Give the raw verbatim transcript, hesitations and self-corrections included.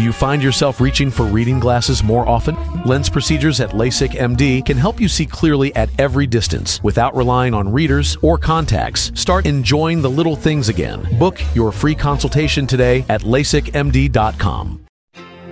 you find yourself reaching for reading glasses more often? Lens Procedures at LASIK M D can help you see clearly at every distance without relying on readers or contacts. Start enjoying the little things again. Book your free consultation today at lasik m d dot com.